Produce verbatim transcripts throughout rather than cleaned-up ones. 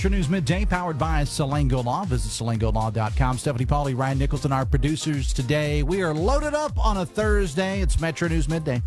Metro News Midday, powered by Salango Law. Visit salango law dot com. Stephanie Pauly, Ryan Nicholson, our producers today. We are loaded up on a Thursday. It's Metro News Midday.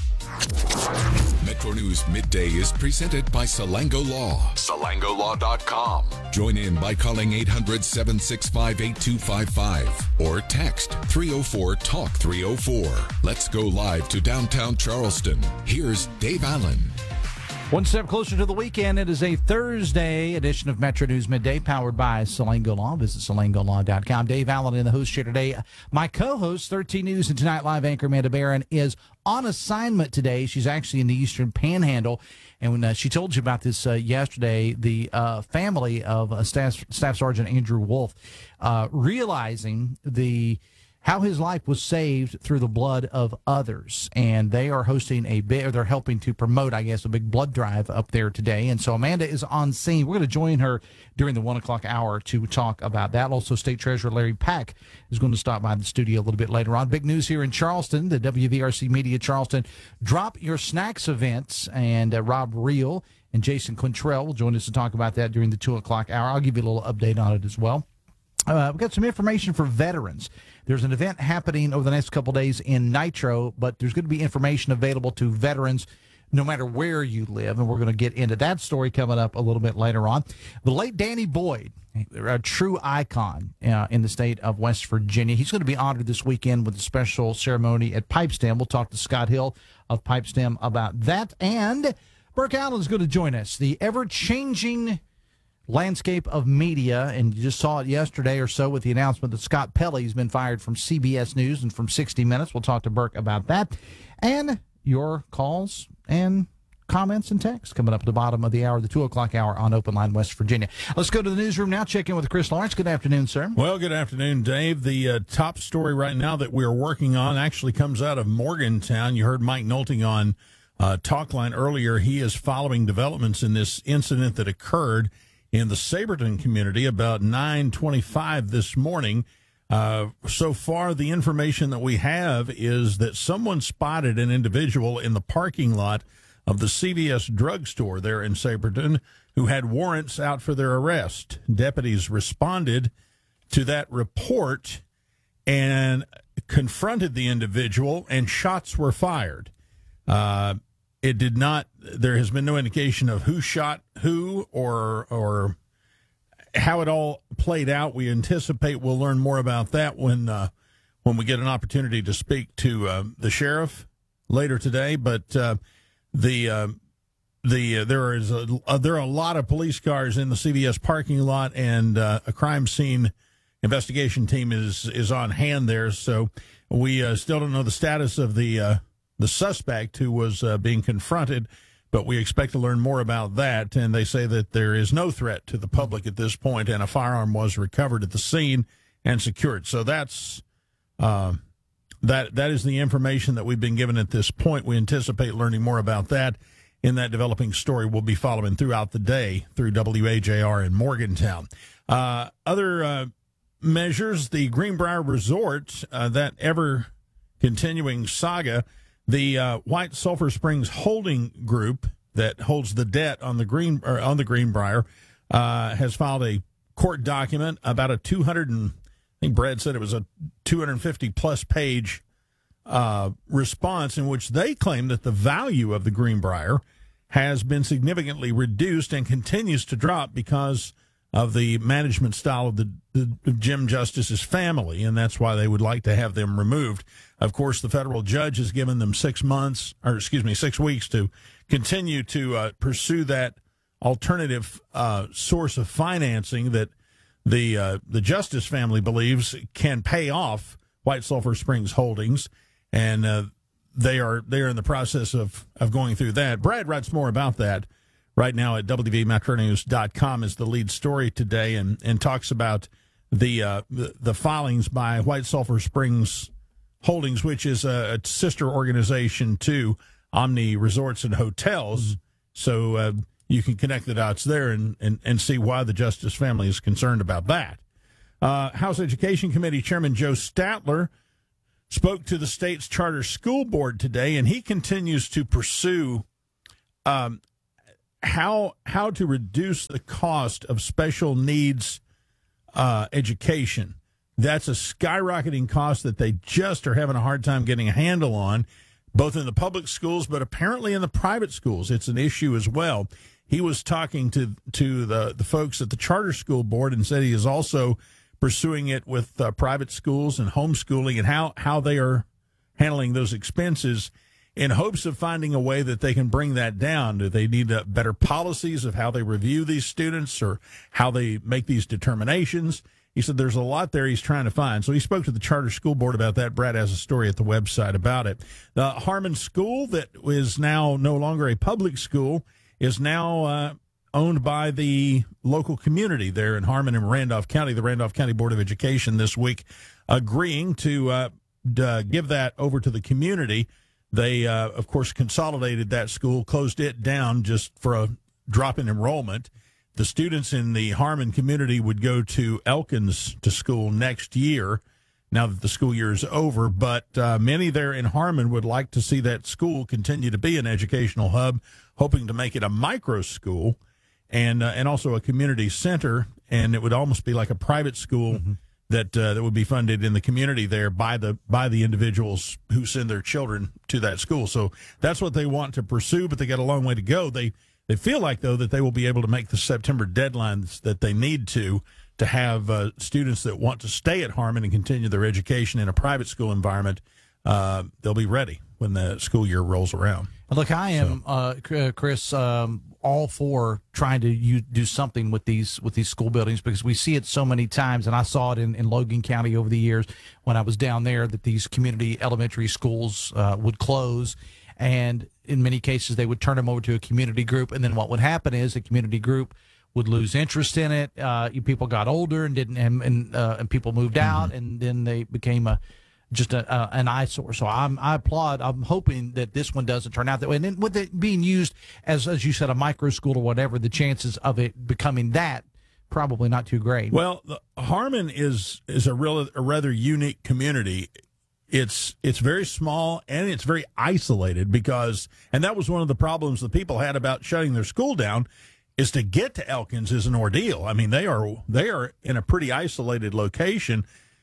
Metro News Midday is presented by Salango Law. salango law dot com. Join in by calling eight hundred, seven six five, eight two five five or text three oh four, talk three oh four. Let's go live to downtown Charleston. Here's Dave Allen. One step closer to the weekend. It is a Thursday edition of Metro News Midday, powered by Salango Law. Visit salango law dot com. Dave Allen in the host chair today. My co-host, thirteen News and Tonight Live anchor Amanda Barron, is on assignment today. She's actually in the Eastern Panhandle. And when uh, she told you about this uh, yesterday, the uh, family of uh, Staff, Staff Sergeant Andrew Wolf, uh, realizing the how his life was saved through the blood of others. And they are hosting a big, or they're helping to promote, I guess, a big blood drive up there today. And so Amanda is on scene. We're going to join her during the one o'clock hour to talk about that. Also, State Treasurer Larry Pack is going to stop by the studio a little bit later on. Big news here in Charleston. The W V R C Media Charleston Drop Your Snacks events. And uh, Rob Reel and Jason Quintrell will join us to talk about that during the two o'clock hour. I'll give you a little update on it as well. Uh, we've got some information for veterans. There's an event happening over the next couple of days in Nitro, but there's going to be information available to veterans no matter where you live, and we're going to get into that story coming up a little bit later on. The late Danny Boyd, a true icon uh, in the state of West Virginia. He's going to be honored this weekend with a special ceremony at Pipestem. We'll talk to Scott Hill of Pipestem about that, and Burke Allen is going to join us. The ever-changing landscape of media, and you just saw it yesterday or so with the announcement that Scott Pelley's been fired from C B S News and from sixty minutes. We'll talk to Burke about that. And your calls and comments and texts coming up at the bottom of the hour, the two o'clock hour on Open Line West Virginia. Let's go to the newsroom now, check in with Chris Lawrence. Good afternoon, sir. Well, good afternoon, Dave. The uh, top story right now that we're working on actually comes out of Morgantown. You heard Mike Nolting on uh, Talkline earlier. He is following developments in this incident that occurred in the Saberton community about nine twenty-five this morning. Uh, so far, the information that we have is that someone spotted an individual in the parking lot of the C V S drugstore there in Saberton who had warrants out for their arrest. Deputies responded to that report and confronted the individual, and shots were fired. Uh, It did not, there has been no indication of who shot who or or how it all played out. We anticipate we'll learn more about that when uh, when we get an opportunity to speak to uh, the sheriff later today. But uh, the uh, the uh, there is a, uh, there are a lot of police cars in the C V S parking lot, and uh, a crime scene investigation team is is on hand there. So we uh, still don't know the status of the Uh, the suspect who was uh, being confronted, but we expect to learn more about that. And they say that there is no threat to the public at this point, and a firearm was recovered at the scene and secured. So that's uh, that that is the information that we've been given at this point. We anticipate learning more about that in that developing story we'll be following throughout the day through W A J R in Morgantown. Uh, other uh, measures, the Greenbrier Resort, uh, that ever-continuing saga. The uh, White Sulphur Springs Holding Group that holds the debt on the Green or on the Greenbrier uh, has filed a court document about a two hundred and I think Brad said it was a two hundred fifty plus page uh, response in which they claim that the value of the Greenbrier has been significantly reduced and continues to drop because of the management style of the, the Jim Justice's family, and that's why they would like to have them removed. Of course, the federal judge has given them six months, or excuse me, six weeks to continue to uh, pursue that alternative uh, source of financing that the uh, the Justice family believes can pay off White Sulphur Springs Holdings, and uh, they are they are in the process of of going through that. Brad writes more about that right now at W V metro news dot com is the lead story today, and, and talks about the, uh, the the filings by White Sulphur Springs Holdings, which is a, a sister organization to Omni Resorts and Hotels. Mm-hmm. So uh, you can connect the dots there and, and, and see why the Justice family is concerned about that. Uh, House Education Committee Chairman Joe Statler spoke to the state's charter school board today, and he continues to pursue um, how how to reduce the cost of special needs uh, education. That's a skyrocketing cost that they just are having a hard time getting a handle on, both in the public schools, but apparently in the private schools. It's an issue as well. He was talking to to the, the folks at the charter school board and said he is also pursuing it with uh, private schools and homeschooling and how, how they are handling those expenses in hopes of finding a way that they can bring that down. Do they need uh, better policies of how they review these students or how they make these determinations? He said there's a lot there he's trying to find. So he spoke to the charter school board about that. Brad has a story at the website about it. The Harmon School, that is now no longer a public school, is now uh, owned by the local community there in Harmon and Randolph County. The Randolph County Board of Education this week agreeing to uh, d- give that over to the community. They, uh, of course, consolidated that school, closed it down just for a drop in enrollment. The students in the Harmon community would go to Elkins to school next year, now that the school year is over. But uh, many there in Harmon would like to see that school continue to be an educational hub, hoping to make it a micro school and uh, and also a community center. And it would almost be like a private school mm-hmm. that uh, that would be funded in the community there by the by the individuals who send their children to that school. So that's what they want to pursue, but they got a long way to go. They They feel like, though, that they will be able to make the September deadlines that they need to to have uh, students that want to stay at Harmon and continue their education in a private school environment. Uh, they'll be ready when the school year rolls around. Look, I am, so. uh, Chris, um, all for trying to you, do something with these with these school buildings because we see it so many times, and I saw it in, in Logan County over the years when I was down there that these community elementary schools uh, would close. And in many cases, they would turn them over to a community group. And then what would happen is the community group would lose interest in it. Uh, people got older and didn't, and, and, uh, and people moved out, mm-hmm. and then they became a just a, a, an eyesore. So I'm, I applaud. I'm hoping that this one doesn't turn out that way. And then with it being used as, as you said, a micro school or whatever, the chances of it becoming that probably not too great. Well, the, Harmon is is a real a rather unique community. It's it's very small and it's very isolated because, and that was one of the problems the people had about shutting their school down, is to get to Elkins is an ordeal. I mean, they are they are in a pretty isolated location,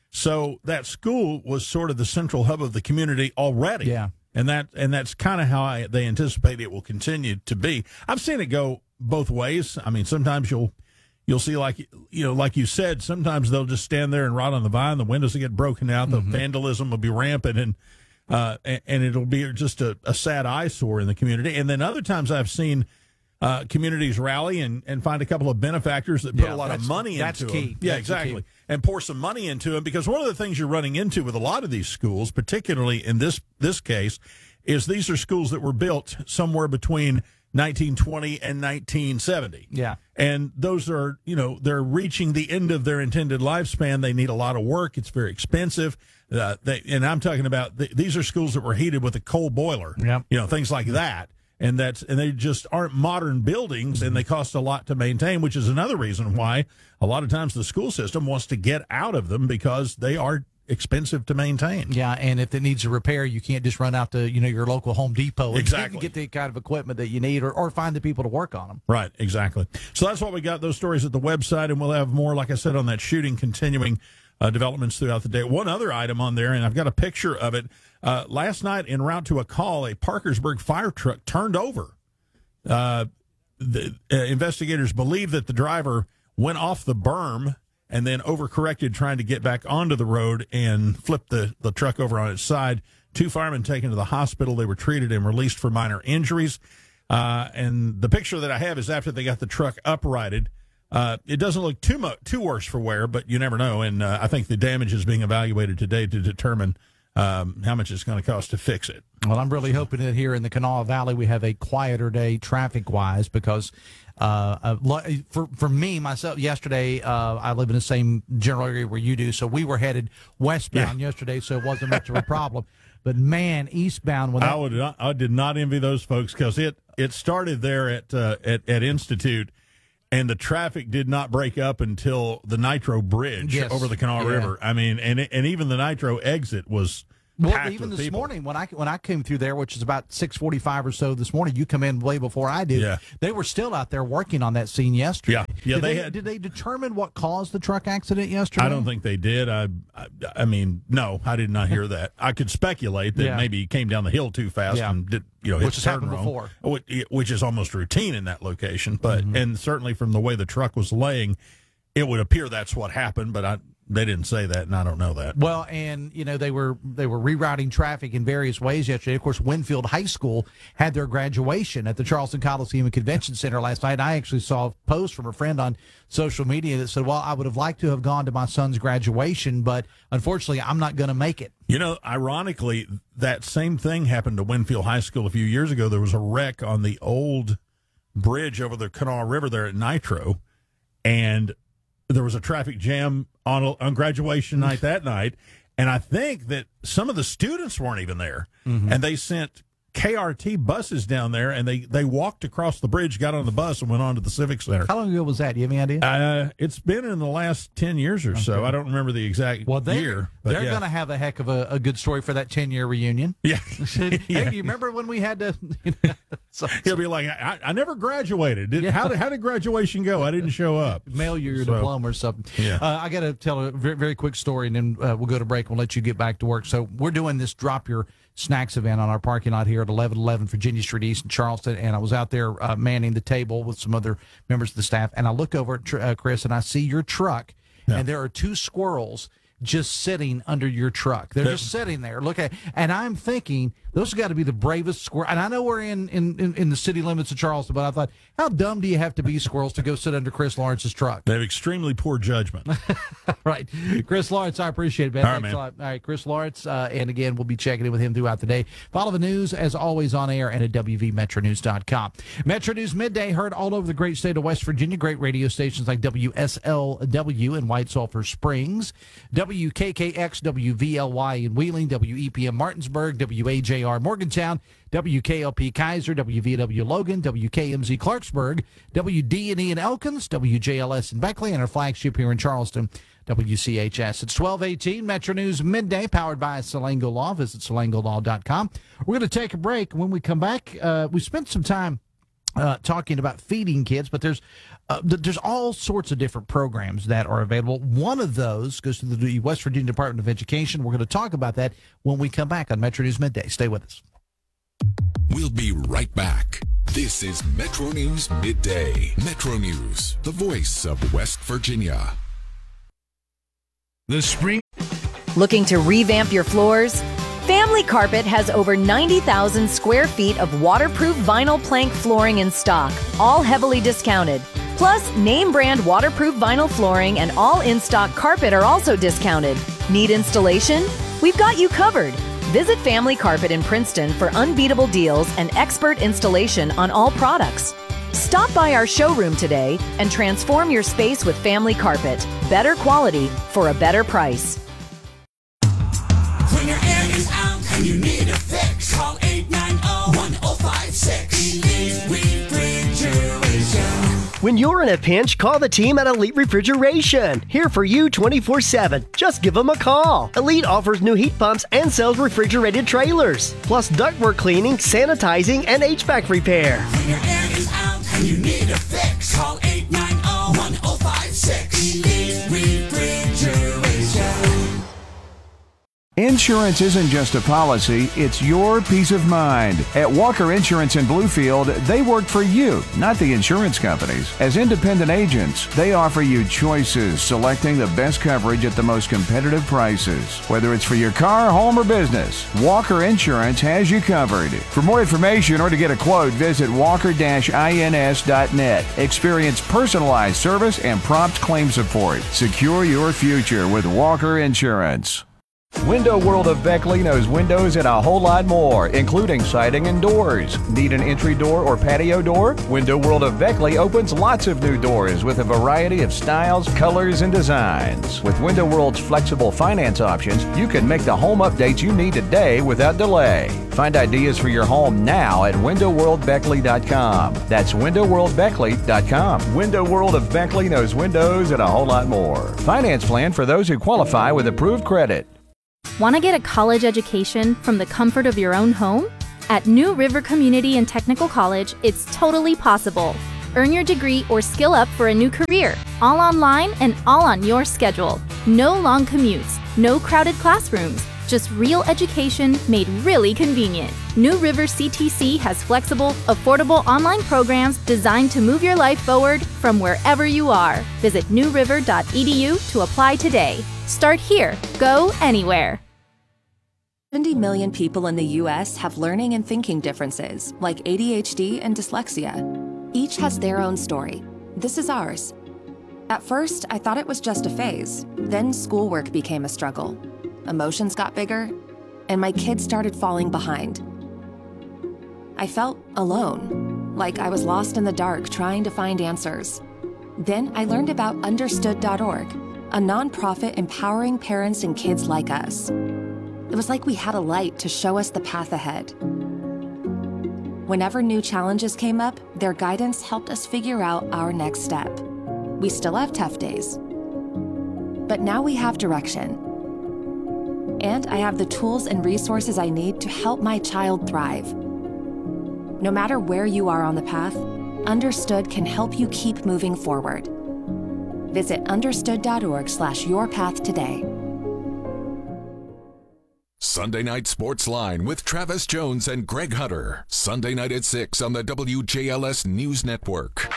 so that school was sort of the central hub of the community already. Yeah, and that and that's kind of how I, they anticipate it will continue to be. I've seen it go both ways. I mean, sometimes you'll. You'll see, like you know, like you said, sometimes they'll just stand there and rot on the vine. The windows will get broken out. The mm-hmm. vandalism will be rampant, and uh, and, and it'll be just a, a sad eyesore in the community. And then other times I've seen uh, communities rally and, and find a couple of benefactors that put yeah, a lot of money that's into key. them. Yeah, that's exactly. And pour some money into them, because one of the things you're running into with a lot of these schools, particularly in this this case, is these are schools that were built somewhere between nineteen twenty and nineteen seventy. Yeah. And those are, you know, they're reaching the end of their intended lifespan. They need a lot of work. It's very expensive. Uh, they, and I'm talking about th- these are schools that were heated with a coal boiler, yep. you know, things like that. And that's and they just aren't modern buildings, and they cost a lot to maintain, which is another reason why a lot of times the school system wants to get out of them, because they are expensive to maintain. Yeah, and if it needs a repair, you can't just run out to, you know, your local Home Depot and exactly. get the kind of equipment that you need, or, or find the people to work on them. Right, exactly. So that's what we got, those stories at the website, and we'll have more, like I said, on that shooting, continuing uh, developments throughout the day. One other item on there, and I've got a picture of it. Uh, last night, en route to a call, a Parkersburg fire truck turned over. Uh, the uh, investigators believe that the driver went off the berm and then overcorrected trying to get back onto the road and flipped the, the truck over on its side. Two firemen taken to the hospital. They were treated and released for minor injuries. Uh, and the picture that I have is after they got the truck uprighted. Uh, it doesn't look too much, too worse for wear, but you never know. And uh, I think the damage is being evaluated today to determine um, how much it's going to cost to fix it. Well, I'm really hoping that here in the Kanawha Valley we have a quieter day traffic-wise, because uh, uh, for for me, myself, yesterday, uh, I live in the same general area where you do, so we were headed westbound yeah. yesterday, so it wasn't much of a problem. But, man, eastbound. When that- I, would not, I did not envy those folks, because it, it started there at, uh, at at Institute, and the traffic did not break up until the Nitro Bridge yes. over the Kanawha yeah. River. I mean, and and even the Nitro exit was Well, packed even with this people. morning when I when I came through there, which is about six forty-five or so this morning, you come in way before I did. Yeah. They were still out there working on that scene yesterday. Yeah, yeah. Did They, they, had. did they determine what caused the truck accident yesterday? I don't think they did. I, I, I mean, no, I did not hear that. I could speculate that Yeah. maybe he came down the hill too fast Yeah. and did, you know, hit Which the has turn happened wrong, before. which- which is almost routine in that location. But Mm-hmm. and certainly from the way the truck was laying, it would appear that's what happened. But I, they didn't say that, and I don't know that. Well, and you know they were they were rerouting traffic in various ways yesterday. Of course, Winfield High School had their graduation at the Charleston Coliseum and Convention Center last night. I actually saw a post from a friend on social media that said, "Well, I would have liked to have gone to my son's graduation, but unfortunately, I'm not going to make it." You know, ironically, that same thing happened to Winfield High School a few years ago. There was a wreck on the old bridge over the Kanawha River there at Nitro, and there was a traffic jam on on graduation night that night. And I think that some of the students weren't even there, Mm-hmm. and they sent K R T buses down there, and they, they walked across the bridge, got on the bus, and went on to the Civic Center. How long ago was that? Do you have any idea? Uh, it's been in the last ten years or so. I don't remember the exact Well, they're, year. But they're yeah. going to have a heck of a, a good story for that ten-year reunion. Yeah. Hey, Yeah. you remember when we had to? You know, so, He'll be like, I, I never graduated. Did, Yeah. how, did, how did graduation go? I didn't show up. mail you your So, diploma or something. Yeah. Uh, I got to tell a very, very quick story, and then uh, we'll go to break. We'll let you get back to work. So we're doing this Drop Your Snacks event on our parking lot here at eleven eleven Virginia Street East in Charleston, and I was out there uh, manning the table with some other members of the staff, and I look over at tr- uh, Chris, and I see your truck, Yeah. and there are two squirrels just sitting under your truck. They're just sitting there. Look at, and I'm thinking those have got to be the bravest squirrel. And I know we're in, in, in, in the city limits of Charleston, but I thought, how dumb do you have to be, squirrels, to go sit under Chris Lawrence's truck? They have extremely poor judgment. Right. Chris Lawrence, I appreciate it, man. All right, Thanks man. a lot. All right, Chris Lawrence. Uh, and again, we'll be checking in with him throughout the day. Follow the news, as always, on air and at W V Metro News dot com. Metro News Midday, heard all over the great state of West Virginia. Great radio stations like W S L W in White Sulphur Springs, W K K X, W V L Y in Wheeling, W E P M Martinsburg, W A J R Morgantown, W K L P Kaiser, W V W Logan, W K M Z Clarksburg, W D and E in Elkins, W J L S in Beckley, and our flagship here in Charleston, W C H S. It's twelve eighteen, Metro News Midday, powered by Salango Law. Visit salango law dot com. We're going to take a break. When we come back, uh, we spent some time Uh, talking about feeding kids, but there's uh, th- there's all sorts of different programs that are available. One of those goes to the West Virginia Department of Education. We're going to talk about that when we come back on Metro News Midday. Stay with us. We'll be right back. This is Metro News Midday. Metro News, the voice of West Virginia. The spring. Looking to revamp your floors? Family Carpet has over ninety thousand square feet of waterproof vinyl plank flooring in stock, all heavily discounted. Plus, name brand waterproof vinyl flooring and all in-stock carpet are also discounted. Need installation? We've got you covered. Visit Family Carpet in Princeton for unbeatable deals and expert installation on all products. Stop by our showroom today and transform your space with Family Carpet. Better quality for a better price. When your air is out and you need a fix, call eight nine zero, one zero five six. Elite Refrigeration. When you're in a pinch, call the team at Elite Refrigeration. Here for you twenty-four seven. Just give them a call. Elite offers new heat pumps and sells refrigerated trailers, plus ductwork cleaning, sanitizing, and H V A C repair. When your air is out and you need a fix, call eight nine zero, one zero five six. Elite Refrigeration. Insurance isn't just a policy, it's your peace of mind. At Walker Insurance in Bluefield, they work for you, not the insurance companies. As independent agents, they offer you choices, selecting the best coverage at the most competitive prices. Whether it's for your car, home, or business, Walker Insurance has you covered. For more information or to get a quote, visit walker dash ins dot net. Experience personalized service and prompt claim support. Secure your future with Walker Insurance. Window World of Beckley knows windows and a whole lot more, including siding and doors. Need an entry door or patio door? Window World of Beckley opens lots of new doors with a variety of styles, colors, and designs. With Window World's flexible finance options, you can make the home updates you need today without delay. Find ideas for your home now at window world beckley dot com. That's window world beckley dot com. Window World of Beckley knows windows and a whole lot more. Finance plan for those who qualify with approved credit. Want to get a college education from the comfort of your own home? At New River Community and Technical College, it's totally possible. Earn your degree or skill up for a new career, all online and all on your schedule. No long commutes, no crowded classrooms, just real education made really convenient. New River C T C has flexible, affordable online programs designed to move your life forward from wherever you are. Visit new river dot e d u to apply today. Start here. Go anywhere. seventy million people in the U S have learning and thinking differences, like A D H D and dyslexia. Each has their own story. This is ours. At first, I thought it was just a phase. Then schoolwork became a struggle. Emotions got bigger, and my kids started falling behind. I felt alone, like I was lost in the dark trying to find answers. Then I learned about understood dot org, a nonprofit empowering parents and kids like us. It was like we had a light to show us the path ahead. Whenever new challenges came up, their guidance helped us figure out our next step. We still have tough days, but now we have direction. And I have the tools and resources I need to help my child thrive. No matter where you are on the path, Understood can help you keep moving forward. Visit understood dot org slash your path today. Sunday Night Sports Line with Travis Jones and Greg Hunter. Sunday night at six on the W J L S News Network.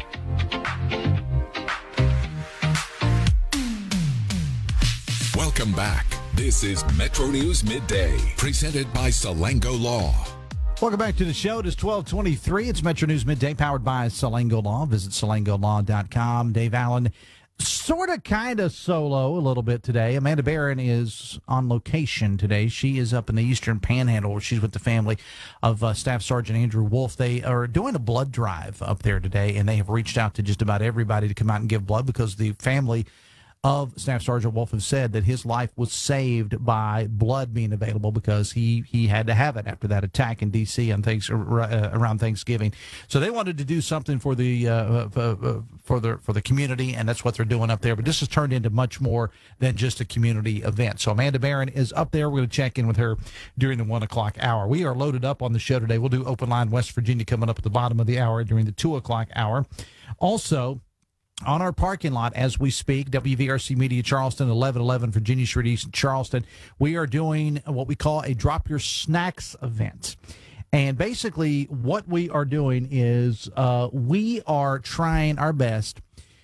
Welcome back. This is Metro News Midday, presented by Salango Law. Welcome back to the show. It is twelve twenty-three. It's Metro News Midday, powered by Salango Law. Visit salango law dot com. Dave Allen, sort of, kind of solo a little bit today. Amanda Barron is on location today. She is up in the Eastern Panhandle, where she's with the family of uh, Staff Sergeant Andrew Wolf. They are doing a blood drive up there today, and they have reached out to just about everybody to come out and give blood, because the family of Staff Sergeant Wolf have said that his life was saved by blood being available, because he, he had to have it after that attack in D C on thanks, uh, around Thanksgiving. So they wanted to do something for the uh, for, for the for the community, and that's what they're doing up there. But this has turned into much more than just a community event. So Amanda Barron is up there. We're going to check in with her during the one o'clock hour. We are loaded up on the show today. We'll do Open Line West Virginia coming up at the bottom of the hour during the two o'clock hour. Also, on our parking lot as we speak, W V R C Media Charleston, eleven eleven Virginia Street East in Charleston, we are doing what we call a Drop Your Snacks event. And basically what we are doing is uh, we are trying our best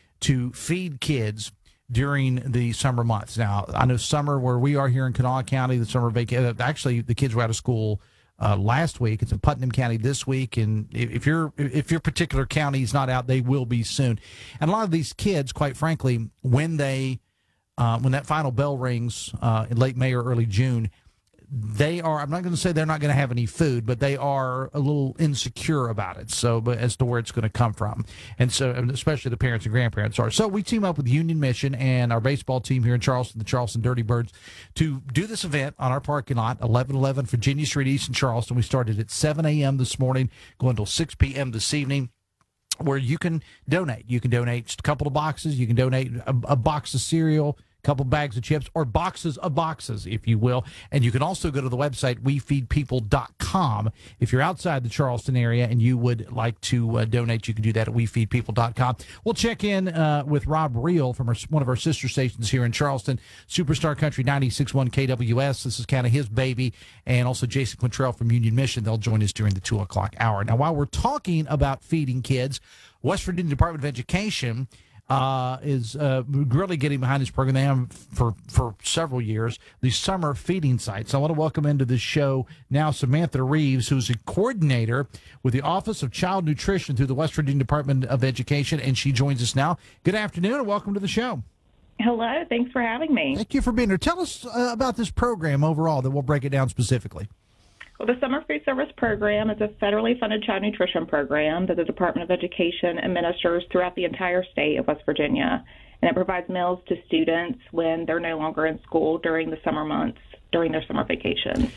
to feed kids during the summer months. Now, I know summer where we are here in Kanawha County, the summer vacation, actually the kids were out of school Uh, last week. It's in Putnam County this week, and if your if your particular county is not out, they will be soon. And a lot of these kids, quite frankly, when they uh, when that final bell rings uh, in late May or early June, they are, I'm not going to say they're not going to have any food, but they are a little insecure about it. So, but as to where it's going to come from. And so, especially the parents and grandparents are. So we team up with Union Mission and our baseball team here in Charleston, the Charleston Dirty Birds, to do this event on our parking lot, eleven eleven Virginia Street East in Charleston. We started at seven a.m. this morning, going until six p.m. this evening, where you can donate. You can donate just a couple of boxes. You can donate a, a box of cereal, couple bags of chips, or boxes of boxes, if you will. And you can also go to the website we feed people dot com. If you're outside the Charleston area and you would like to uh, donate, you can do that at we feed people dot com. We'll check in uh, with Rob Reel from our, one of our sister stations here in Charleston, Superstar Country ninety-six point one K W S. This is kind of his baby. And also Jason Quintrell from Union Mission. They'll join us during the two o'clock hour. Now, while we're talking about feeding kids, West Virginia Department of Education Uh, is uh, really getting behind this program. They have for, for several years, the summer feeding sites. I want to welcome into the show now Samantha Reeves, who's a coordinator with the Office of Child Nutrition through the West Virginia Department of Education, and she joins us now. Good afternoon, and welcome to the show. Hello. Thanks for having me. Thank you for being here. Tell us uh, about this program overall, then we'll break it down specifically. Well, the Summer Food Service Program is a federally funded child nutrition program that the Department of Education administers throughout the entire state of West Virginia. And it provides meals to students when they're no longer in school during the summer months, during their summer vacations.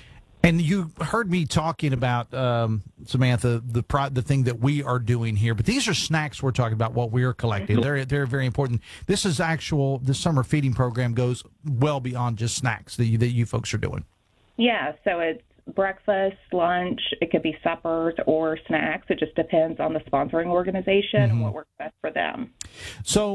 And you heard me talking about, um, Samantha, the pro- the thing that we are doing here. But these are snacks we're talking about, what we're collecting. They're they're very important. This is actual, the summer feeding program goes well beyond just snacks that you, that you folks are doing. Yeah, so it's breakfast, lunch, it could be suppers or snacks. It just depends on the sponsoring organization mm-hmm. and what works best for them. So